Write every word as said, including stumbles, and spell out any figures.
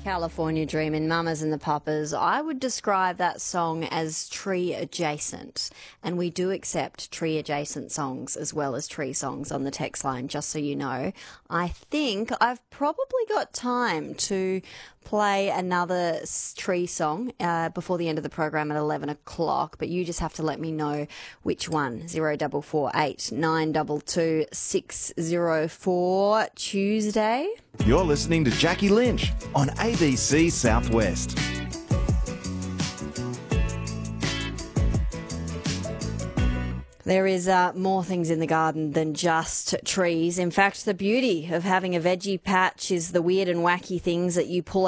California Dreamin', Mamas and the Papas. I would describe that song as tree adjacent, and we do accept tree adjacent songs as well as tree songs on the text line, just so you know. I think I've probably got time to play another s- tree song uh, before the end of the program at eleven o'clock, but you just have to let me know which one. zero double four eight nine two two six zero four Tuesday. You're listening to Jackie Lynch on A B C Southwest. There is uh, more things in the garden than just trees. In fact, the beauty of having a veggie patch is the weird and wacky things that you pull